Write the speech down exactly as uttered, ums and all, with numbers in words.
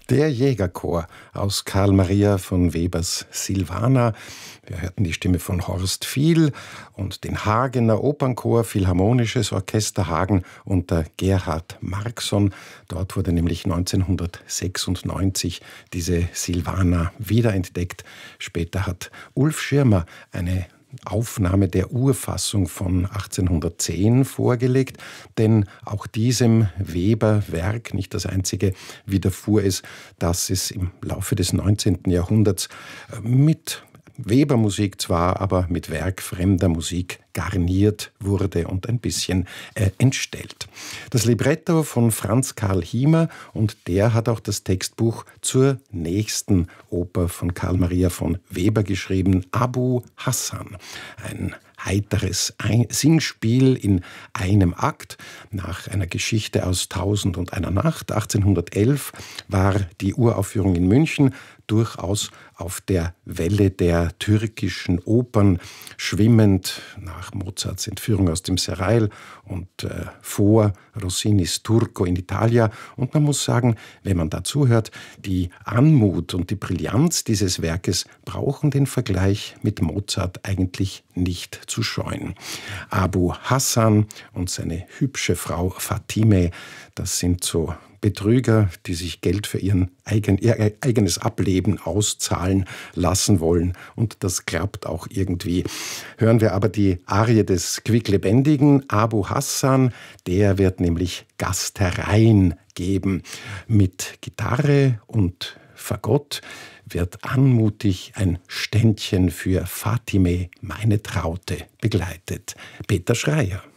Der Jägerchor aus Karl Maria von Webers Silvana. Wir hörten die Stimme von Horst Viel und den Hagener Opernchor, Philharmonisches Orchester Hagen unter Gerhard Markson. Dort wurde nämlich neunzehnhundertsechsundneunzig diese Silvana wiederentdeckt. Später hat Ulf Schirmer eine Aufnahme der Urfassung von achtzehnhundertzehn vorgelegt, denn auch diesem Weber-Werk, nicht das einzige, widerfuhr es, dass es im Laufe des neunzehnten Jahrhunderts mit Webermusik zwar, aber mit werkfremder Musik garniert wurde und ein bisschen äh, entstellt. Das Libretto von Franz Karl Hiemer, und der hat auch das Textbuch zur nächsten Oper von Karl Maria von Weber geschrieben, Abu Hassan. Ein heiteres Singspiel in einem Akt. Nach einer Geschichte aus Tausend und einer Nacht, achtzehnhundertelf, war die Uraufführung in München durchaus auf der Welle der türkischen Opern schwimmend, nach Mozarts Entführung aus dem Serail und äh, vor Rossinis Turco in Italia. Und man muss sagen, wenn man dazu hört, die Anmut und die Brillanz dieses Werkes brauchen den Vergleich mit Mozart eigentlich nicht zu scheuen. Abu Hassan und seine hübsche Frau Fatime, das sind so Betrüger, die sich Geld für ihren eigen, ihr eigenes Ableben auszahlen lassen wollen. Und das klappt auch irgendwie. Hören wir aber die Arie des quicklebendigen Abu Hassan. Der wird nämlich Gastereien geben. Mit Gitarre und Fagott wird anmutig ein Ständchen für Fatime, meine Traute, begleitet. Peter Schreier.